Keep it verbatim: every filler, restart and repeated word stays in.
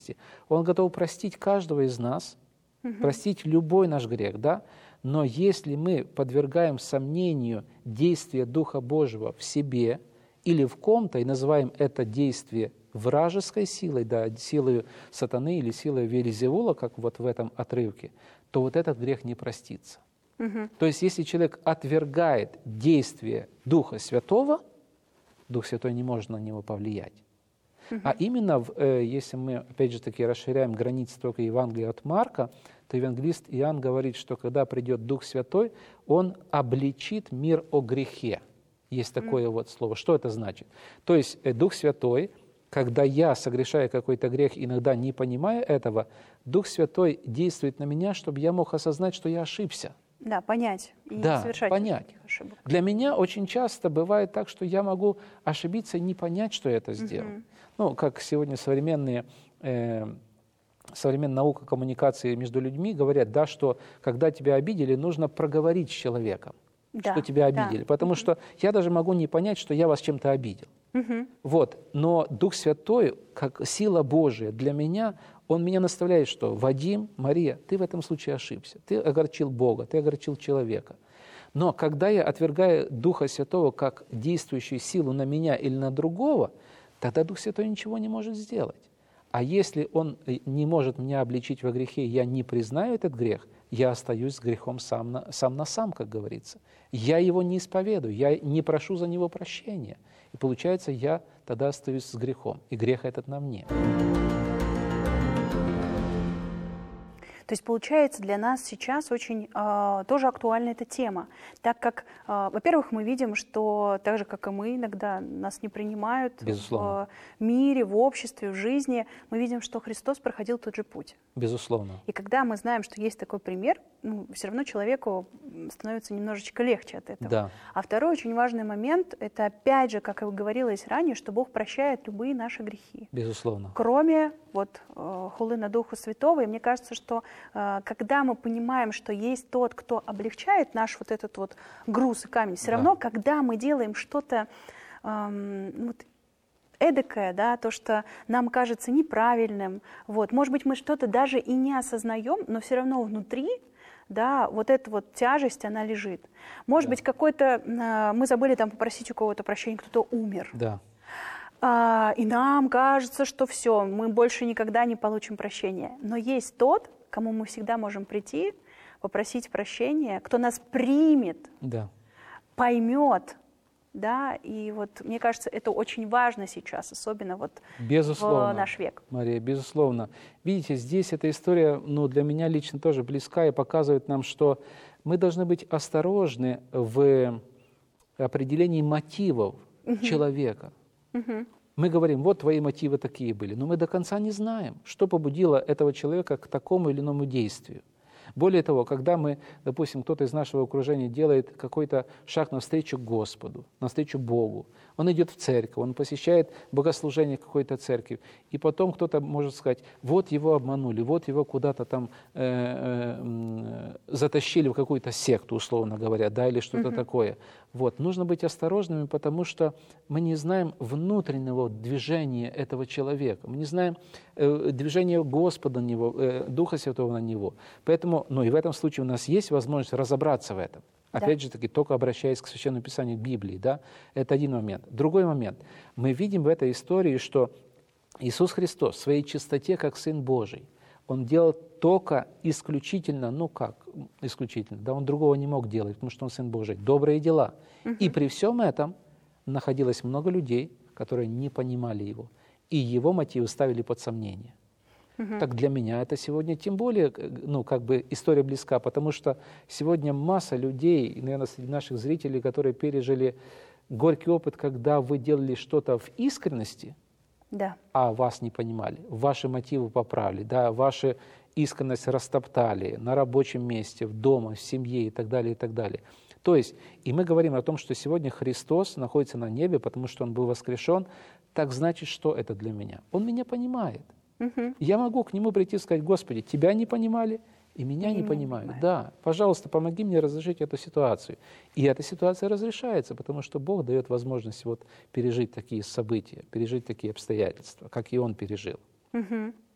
Он готов простить каждого из нас, угу. простить любой наш грех, да? Но если мы подвергаем сомнению действия Духа Божьего в себе или в ком-то и называем это действие вражеской силой, да, силой сатаны или силой Вельзевула, как вот в этом отрывке, то вот этот грех не простится. Угу. То есть если человек отвергает действие Духа Святого, Дух Святой не может на него повлиять. Угу. А именно, э, если мы, опять же таки, расширяем границы только Евангелия от Марка, то евангелист Иоанн говорит, что когда придет Дух Святой, Он обличит мир о грехе. Есть такое угу. вот слово. Что это значит? То есть э, Дух Святой, когда я согрешаю какой-то грех, иногда не понимая этого, Дух Святой действует на меня, чтобы я мог осознать, что я ошибся. Да, понять и да, не совершать понять. таких ошибок. Для меня очень часто бывает так, что я могу ошибиться и не понять, что я это сделал. Uh-huh. Ну, как сегодня современные, э, современная наука коммуникации между людьми говорят, да, что когда тебя обидели, нужно проговорить с человеком, да, что тебя обидели. Да. Потому uh-huh. что я даже могу не понять, что я вас чем-то обидел. Uh-huh. Вот. Но Дух Святой, как сила Божия для меня, Он меня наставляет, что «Вадим, Мария, ты в этом случае ошибся, ты огорчил Бога, ты огорчил человека». Но когда я отвергаю Духа Святого как действующую силу на меня или на другого, тогда Дух Святой ничего не может сделать. А если Он не может меня обличить во грехе, я не признаю этот грех, я остаюсь с грехом сам на сам, на сам, как говорится. Я его не исповедую, я не прошу за него прощения. И получается, я тогда остаюсь с грехом, и грех этот на мне. То есть, получается, для нас сейчас очень э, тоже актуальна эта тема, так как, э, во-первых, мы видим, что так же, как и мы, иногда нас не принимают Безусловно. в мире, в обществе, в жизни. Мы видим, что Христос проходил тот же путь. Безусловно. И когда мы знаем, что есть такой пример, ну, все равно человеку становится немножечко легче от этого. Да. А второй очень важный момент, это опять же, как и говорилось ранее, что Бог прощает любые наши грехи. Безусловно. Кроме вот, э, хулы на Духа Святого. И мне кажется, что э, когда мы понимаем, что есть тот, кто облегчает наш вот этот вот груз и камень, все да. равно, когда мы делаем что-то э, вот, эдакое, да, то, что нам кажется неправильным, вот, может быть, мы что-то даже и не осознаем, но все равно внутри, да, вот эта вот тяжесть, она лежит. Может да. быть, какой-то, э, мы забыли там попросить у кого-то прощения, кто-то умер. Да. А, и нам кажется, что все, мы больше никогда не получим прощения. Но есть тот, к кому мы всегда можем прийти, попросить прощения, кто нас примет, да. поймет. Да, и вот мне кажется, это очень важно сейчас, особенно вот безусловно, в наш век. Мария, безусловно. Видите, здесь эта история, ну, для меня лично тоже близка и показывает нам, что мы должны быть осторожны в определении мотивов угу. человека. Угу. Мы говорим, вот твои мотивы такие были, но мы до конца не знаем, что побудило этого человека к такому или иному действию. Более того, когда мы, допустим, кто-то из нашего окружения делает какой-то шаг навстречу Господу, навстречу Богу, он идет в церковь, он посещает богослужение какой-то церкви, и потом кто-то может сказать, вот его обманули, вот его куда-то там э, э, затащили в какую-то секту, условно говоря, да, или что-то uh-huh. такое. Вот. Нужно быть осторожными, потому что мы не знаем внутреннего движения этого человека, мы не знаем э, движения Господа на него, э, Духа Святого на него. Поэтому, ну и в этом случае у нас есть возможность разобраться в этом. Опять да. же таки, только обращаясь к Священному Писанию, к Библии, да, это один момент. Другой момент. Мы видим в этой истории, что Иисус Христос в своей чистоте, как Сын Божий, Он делал только исключительно, ну как исключительно, да, Он другого не мог делать, потому что Он Сын Божий, добрые дела. Угу. И при всем этом находилось много людей, которые не понимали Его, и Его мотивы ставили под сомнение. Угу. Так для меня это сегодня тем более, ну, как бы история близка, потому что сегодня масса людей, наверное, среди наших зрителей, которые пережили горький опыт, когда вы делали что-то в искренности, да. а вас не понимали, ваши мотивы поправили, да, вашу искренность растоптали на рабочем месте, в дома, в семье и так далее, и так далее. То есть, и мы говорим о том, что сегодня Христос находится на небе, потому что Он был воскрешен, так значит, что это для меня? Он меня понимает. Угу. Я могу к Нему прийти и сказать, Господи, Тебя не понимали, и меня и не понимают. понимают. Да, пожалуйста, помоги мне разрешить эту ситуацию. И эта ситуация разрешается, потому что Бог дает возможность вот пережить такие события, пережить такие обстоятельства, как и Он пережил. Угу.